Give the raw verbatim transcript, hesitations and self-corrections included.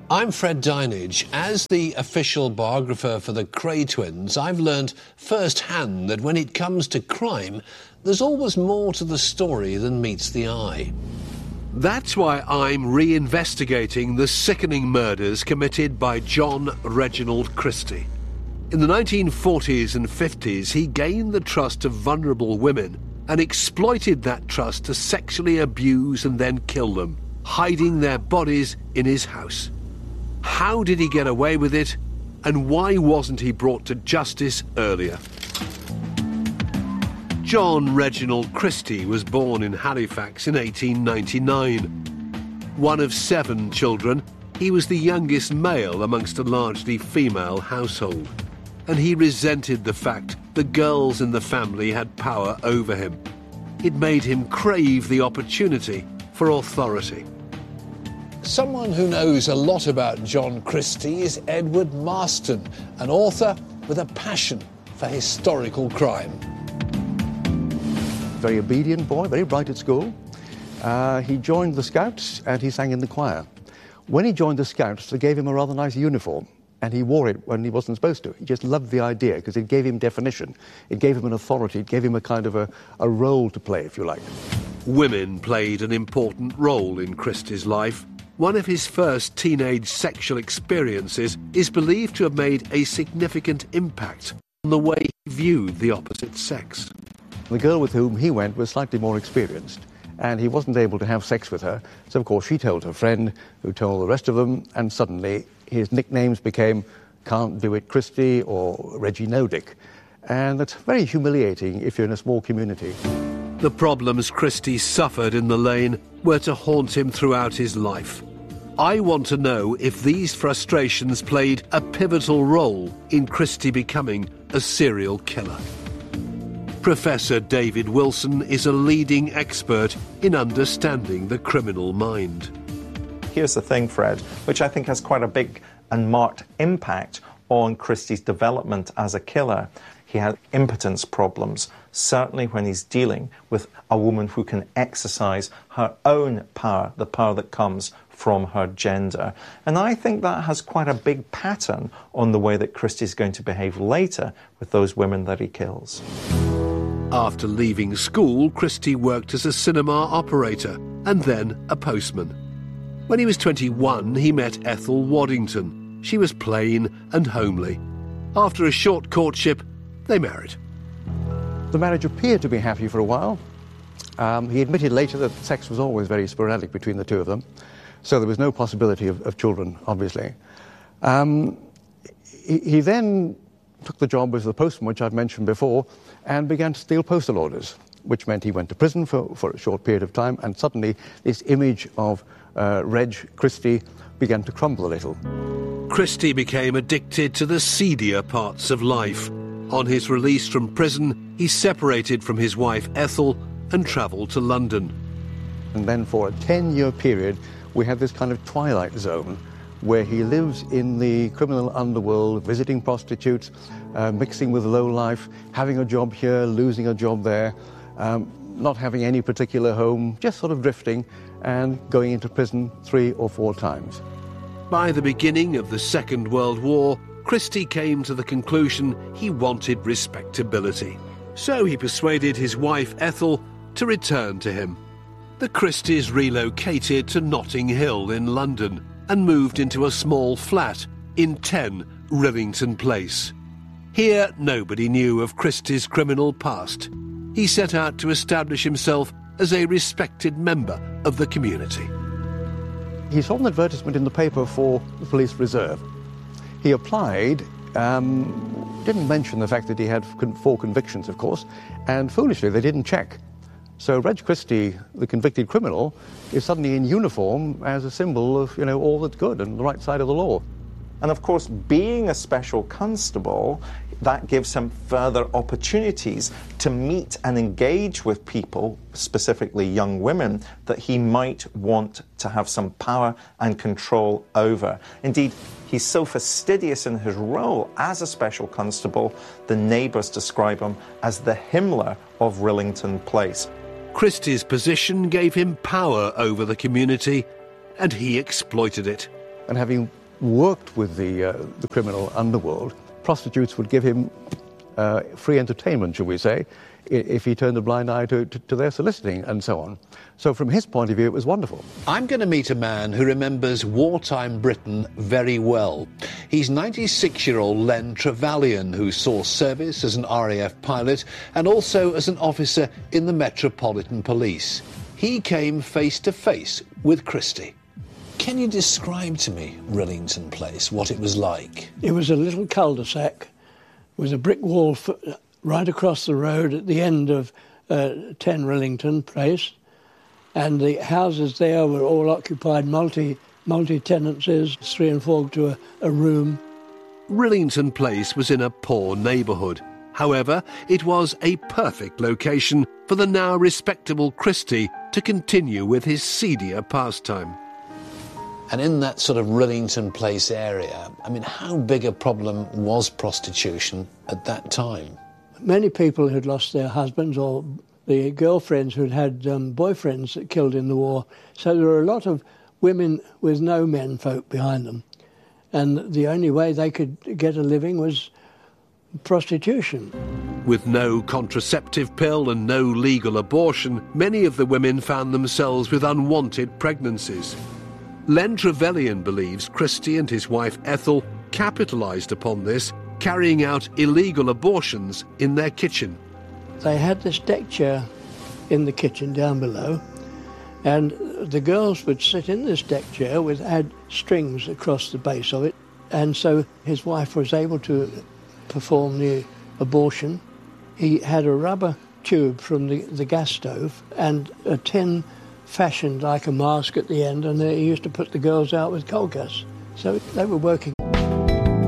I'm Fred Dinage. As the official biographer for the Kray twins, I've learned firsthand that when it comes to crime, there's always more to the story than meets the eye. That's why I'm reinvestigating the sickening murders committed by John Reginald Christie. In the nineteen forties and fifties, he gained the trust of vulnerable women and exploited that trust to sexually abuse and then kill them, hiding their bodies in his house. How did he get away with it, and why wasn't he brought to justice earlier? John Reginald Christie was born in Halifax in eighteen ninety-nine. One of seven children, he was the youngest male amongst a largely female household, and he resented the fact the girls in the family had power over him. It made him crave the opportunity for authority. Someone who knows a lot about John Christie is Edward Marston, an author with a passion for historical crime. Very obedient boy, very bright at school. Uh, he joined the Scouts and he sang in the choir. When he joined the Scouts, they gave him a rather nice uniform, and he wore it when he wasn't supposed to. He just loved the idea because it gave him definition. It gave him an authority. It gave him a kind of a, a role to play, if you like. Women played an important role in Christie's life. One of his first teenage sexual experiences is believed to have made a significant impact on the way he viewed the opposite sex. The girl with whom he went was slightly more experienced, and he wasn't able to have sex with her. So, of course, she told her friend, who told the rest of them, and suddenly his nicknames became Can't Do It Christie or Reggie Nodick. And that's very humiliating if you're in a small community. The problems Christie suffered in the lane were to haunt him throughout his life. I want to know if these frustrations played a pivotal role in Christie becoming a serial killer. Professor David Wilson is a leading expert in understanding the criminal mind. Here's the thing, Fred, which I think has quite a big and marked impact on Christie's development as a killer. He had impotence problems, certainly when he's dealing with a woman who can exercise her own power, the power that comes from her gender. And I think that has quite a big pattern on the way that Christie's going to behave later with those women that he kills. After leaving school, Christie worked as a cinema operator and then a postman. When he was twenty-one, he met Ethel Waddington. She was plain and homely. After a short courtship, they married. The marriage appeared to be happy for a while. Um, he admitted later that sex was always very sporadic between the two of them, so there was no possibility of, of children, obviously. Um, he, he then took the job as the postman, which I've mentioned before, and began to steal postal orders, which meant he went to prison for, for a short period of time, and suddenly this image of uh, Reg Christie began to crumble a little. Christie became addicted to the seedier parts of life. On his release from prison, he separated from his wife Ethel and travelled to London. And then for a ten-year period, we have this kind of twilight zone where he lives in the criminal underworld, visiting prostitutes, uh, mixing with low life, having a job here, losing a job there, um, not having any particular home, just sort of drifting and going into prison three or four times. By the beginning of the Second World War, Christie came to the conclusion he wanted respectability. So he persuaded his wife Ethel to return to him. The Christies relocated to Notting Hill in London and moved into a small flat in ten Rillington Place. Here, nobody knew of Christie's criminal past. He set out to establish himself as a respected member of the community. He saw an advertisement in the paper for the police reserve. He applied, um, didn't mention the fact that he had four convictions, of course, and foolishly they didn't check. So Reg Christie, the convicted criminal, is suddenly in uniform as a symbol of, you know, all that's good and the right side of the law. And of course, being a special constable, that gives him further opportunities to meet and engage with people, specifically young women, that he might want to have some power and control over. Indeed, he's so fastidious in his role as a special constable, the neighbours describe him as the Himmler of Rillington Place. Christie's position gave him power over the community, and he exploited it. And having worked with the, uh, the criminal underworld, prostitutes would give him uh, free entertainment, shall we say, if he turned a blind eye to, to, to their soliciting and so on. So from his point of view, it was wonderful. I'm going to meet a man who remembers wartime Britain very well. He's ninety-six-year-old Len Trevelyan, who saw service as an R A F pilot and also as an officer in the Metropolitan Police. He came face to face with Christie. Can you describe to me Rillington Place, what it was like? It was a little cul-de-sac with a brick wall for, right across the road at the end of uh, ten Rillington Place, and the houses there were all occupied multi, multi-tenancies, three and four to a, a room. Rillington Place was in a poor neighbourhood. However, it was a perfect location for the now respectable Christie to continue with his seedier pastime. And in that sort of Rillington Place area, I mean, how big a problem was prostitution at that time? Many people had lost their husbands or the girlfriends who'd had um, boyfriends that killed in the war. So there were a lot of women with no men folk behind them. And the only way they could get a living was prostitution. With no contraceptive pill and no legal abortion, many of the women found themselves with unwanted pregnancies. Len Trevelyan believes Christie and his wife Ethel capitalised upon this, carrying out illegal abortions in their kitchen. They had this deck chair in the kitchen down below, and the girls would sit in this deck chair with had strings across the base of it, and so his wife was able to perform the abortion. He had a rubber tube from the, the gas stove and a tin fashioned like a mask at the end, and he used to put the girls out with coal gas. So they were working